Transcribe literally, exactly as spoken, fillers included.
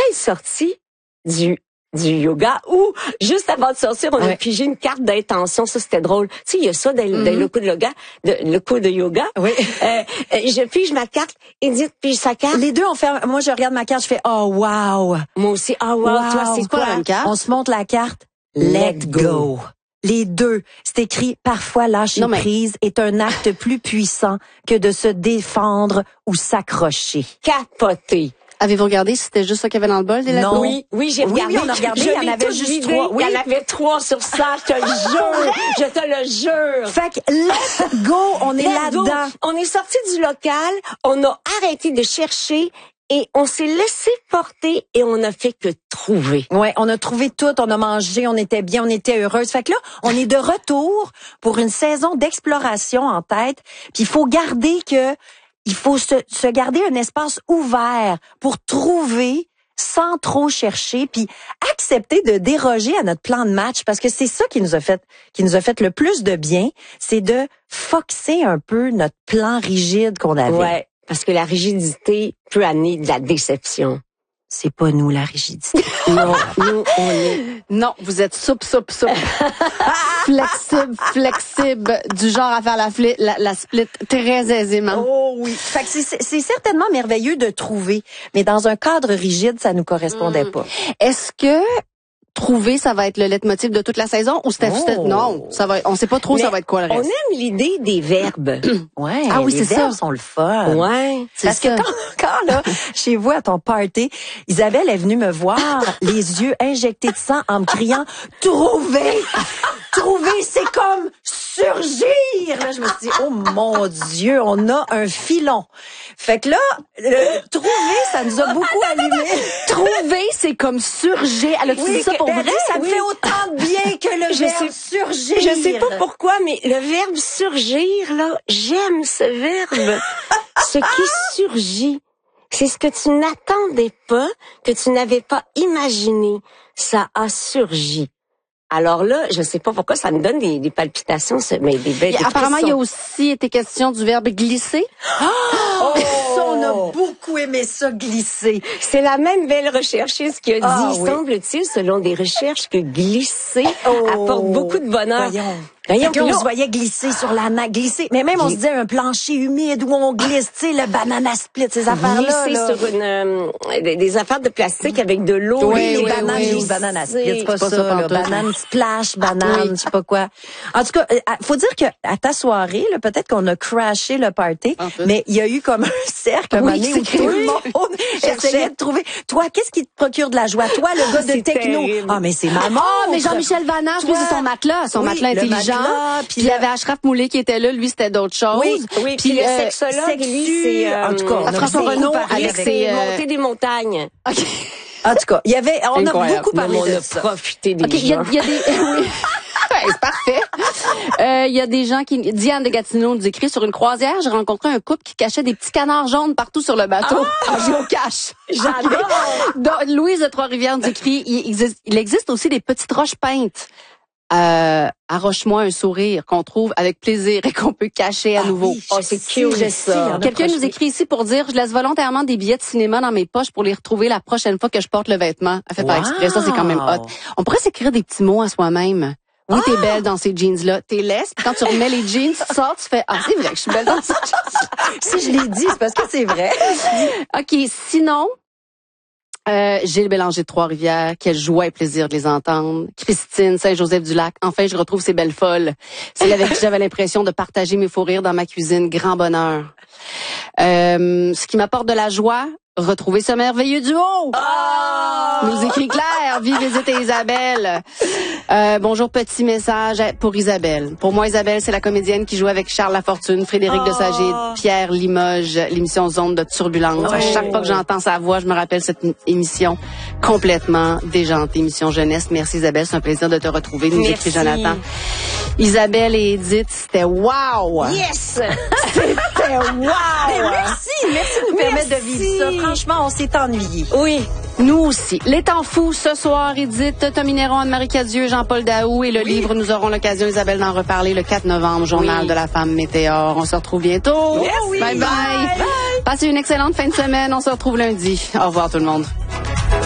est sorti du du yoga ou juste avant de sortir, on ouais. a pigé une carte d'intention. Ça, c'était drôle. Tu sais, il y a ça dans, mm-hmm. dans le cours de yoga, de, le cours de yoga. Oui. Euh, je pige ma carte, Edith pige sa carte. Les deux, on fait, moi, je regarde ma carte, je fais, oh, wow. Moi aussi, oh, wow. wow. Toi, c'est quoi? Quoi? On se montre la carte. Let, Let go. go. Les deux. C'est écrit, parfois lâcher non, mais... prise est un acte plus puissant que de se défendre ou s'accrocher. Capoter. Avez-vous regardé si c'était juste ça qu'il y avait dans le bol? Des non. Oui, oui, j'ai regardé. Oui, oui, on a regardé. Je il y en avait juste vidé. trois. Oui. Il y en avait trois sur ça, je te le jure. Je te le jure. Fait que let go, on est là-dedans. On est sorti du local, on a arrêté de chercher et on s'est laissé porter et on a fait que trouver. Ouais, on a trouvé tout, on a mangé, on était bien, on était heureuse. Fait que là, on est de retour pour une saison d'exploration en tête. Puis il faut garder que il faut se, se garder un espace ouvert pour trouver sans trop chercher, puis accepter de déroger à notre plan de match, parce que c'est ça qui nous a fait, qui nous a fait le plus de bien, c'est de foxer un peu notre plan rigide qu'on avait. Ouais, parce que la rigidité peut amener de la déception. C'est pas nous, la rigidité. Non, nous, on est... Non, vous êtes souple, souple, souple. flexible, flexible, du genre à faire la, fli- la, la split très aisément. Oh oui. Fait que c'est, c'est certainement merveilleux de trouver, mais dans un cadre rigide, ça nous correspondait mmh. pas. Est-ce que trouver, ça va être le leitmotiv de toute la saison ou c'était oh. non, ça va on sait pas trop mais ça va être quoi le reste. On aime l'idée des verbes. Ouais, ah oui, les c'est verbes ça. sont le fun. Ouais, c'est parce ça. que quand, quand là, chez vous à ton party, Isabelle est venue me voir les yeux injectés de sang en me criant trouver. Trouver, c'est comme surgir. Là, je me suis dit, oh mon Dieu, on a un filon. Fait que là, le, trouver, ça nous a beaucoup allumé. Trouver, c'est comme surgir. Alors, tu oui, dis ça pour vrai? Ça me oui. fait autant de bien que le je verbe sais, surgir. Je sais pas pourquoi, mais le verbe surgir, là, j'aime ce verbe. Ce qui surgit. C'est ce que tu n'attendais pas, que tu n'avais pas imaginé. Ça a surgi. Alors là, je sais pas pourquoi ça me donne des, des palpitations, mais des belles. Apparemment, il y a aussi été question du verbe glisser. Oh, ça, on a beaucoup aimé ça, glisser. C'est la même belle recherchiste qui a dit, ah, oui. semble-t-il, selon des recherches, que glisser oh, apporte beaucoup de bonheur. Voyons. Voyons que on se voyait glisser sur la nappe, glisser. Mais même, on se disait un plancher humide où on glisse, tu sais, le banana split, ces affaires-là. Glisser là. sur une, euh, des, des affaires de plastique avec de l'eau. Oui, les oui, bananes, oui, les banana split, c'est pas, pas ça, ça là. Banane splash, banane, oui. je sais pas quoi. En tout cas, faut dire que à ta soirée, là, peut-être qu'on a crashé le party, en fait. Mais il y a eu comme un cercle à un moment donné où tout le monde essayait de trouver. Toi, qu'est-ce qui te procure de la joie? Toi, le gars de techno. Ah, oh, mais c'est maman. Oh, mais Jean-Michel Vanage, lui, c'est son matelas, son oui, matelas intelligent. Puis il y avait Ashraf Moulay qui était là, lui, c'était d'autres choses. Oui, oui. Puis le euh, sexologue, lui, c'est euh, en tout cas, François Renaud avec ses euh... montées des montagnes. OK. En tout cas, il y avait, on incroyable. a beaucoup parlé on de a ça. profité des okay, gens. Il y a, y a des, oui. C'est parfait. Il euh, y a des gens qui... Diane de Gatineau nous écrit, sur une croisière, j'ai rencontré un couple qui cachait des petits canards jaunes partout sur le bateau. Ah, en géocache. J'adore. Donc, Louise de Trois-Rivières nous écrit, il existe, il existe aussi des petites roches peintes. Euh, arroche-moi un sourire qu'on trouve avec plaisir et qu'on peut cacher à ah nouveau. Oui, oh, c'est cute, je sais. Quelqu'un nous écrit ici pour dire, je laisse volontairement des billets de cinéma dans mes poches pour les retrouver la prochaine fois que je porte le vêtement. Elle fait wow. Pas exprès, ça c'est quand même hot. On pourrait s'écrire des petits mots à soi-même. Oui, t'es belle dans ces jeans-là. T'es laisse, puis quand tu remets les jeans, tu sors, tu fais, ah, c'est vrai que je suis belle dans ces jeans-là. Si je l'ai dit, c'est parce que c'est vrai. OK, sinon, Euh, Gilles Bélanger de Trois-Rivières, quelle joie et plaisir de les entendre. Christine Saint-Joseph-du-Lac, enfin je retrouve ces belles folles. C'est avec qui j'avais l'impression de partager mes fous rires dans ma cuisine, grand bonheur. Euh, ce qui m'apporte de la joie, retrouver ce merveilleux duo. Oh! Nous écrit Claire, vive les étés Isabelle. Euh, bonjour, petit message pour Isabelle. Pour moi, Isabelle, c'est la comédienne qui joue avec Charles Lafortune, Frédéric oh. Desagid, Pierre Limoges, l'émission Zone de Turbulence. Oh. À chaque fois que j'entends sa voix, je me rappelle cette émission complètement déjantée, émission jeunesse. Merci Isabelle, c'est un plaisir de te retrouver. Nous écrit Jonathan. Isabelle et Edith, c'était wow! Yes! C'était wow! Mais merci! Merci de nous permettre de vivre ça. Franchement, on s'est ennuyés. Oui. Nous aussi. Les temps fous, ce soir, Edith, Tommy Néron, Anne-Marie Cadieux, Jean-Paul Daou et le oui. livre, nous aurons l'occasion, Isabelle, d'en reparler le quatre novembre, Journal oui. de la femme Météor. On se retrouve bientôt. Merci. Bye bye. Bye bye. Passez une excellente fin de semaine. On se retrouve lundi. Au revoir tout le monde.